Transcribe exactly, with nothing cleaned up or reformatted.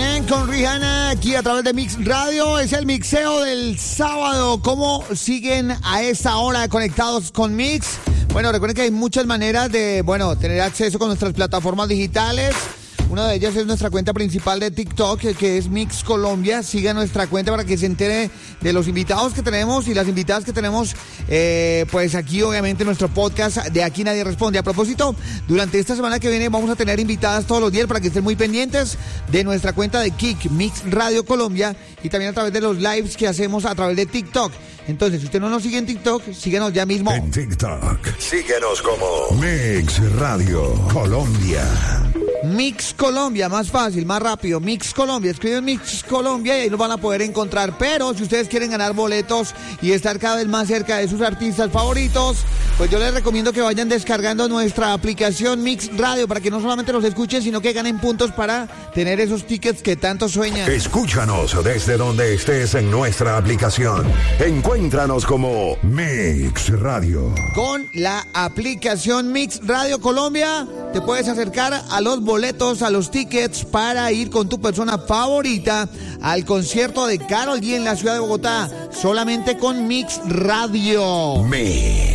Eminem con Rihanna aquí a través de Mix Radio. Es el mixeo del sábado. ¿Cómo siguen a esta hora conectados con Mix? Bueno, recuerden que hay muchas maneras de, bueno, tener acceso con nuestras plataformas digitales. Una de ellas es nuestra cuenta principal de TikTok, que es Mix Colombia. Siga nuestra cuenta para que se entere de los invitados que tenemos y las invitadas que tenemos, eh, pues aquí obviamente en nuestro podcast de Aquí Nadie Responde. A propósito, durante esta semana que viene vamos a tener invitadas todos los días para que estén muy pendientes de nuestra cuenta de Kik, Mix Radio Colombia, y también a través de los lives que hacemos a través de TikTok. Entonces, si usted no nos sigue en TikTok, síguenos ya mismo. En TikTok, síguenos como Mix Radio Colombia. Mix Colombia, más fácil, más rápido. Mix Colombia, escriben Mix Colombia y ahí nos van a poder encontrar. Pero si ustedes quieren ganar boletos y estar cada vez más cerca de sus artistas favoritos, pues yo les recomiendo que vayan descargando nuestra aplicación Mix Radio para que no solamente los escuchen, sino que ganen puntos para tener esos tickets que tanto sueñan. Escúchanos desde donde estés en nuestra aplicación. Encuéntranos como Mix Radio. Con la aplicación Mix Radio Colombia te puedes acercar a los boletos, a los tickets para ir con tu persona favorita al concierto de Karol G en la ciudad de Bogotá, solamente con Mix Radio. Mix.